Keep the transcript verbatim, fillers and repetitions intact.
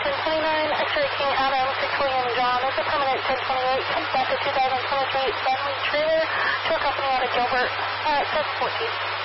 ten twenty-nine, X-ray King Adam, six William John, this is permanent ten twenty-eight, that's a two thousand twenty-three Bentley trailer to a company out of Gilbert, uh, seven fourteen.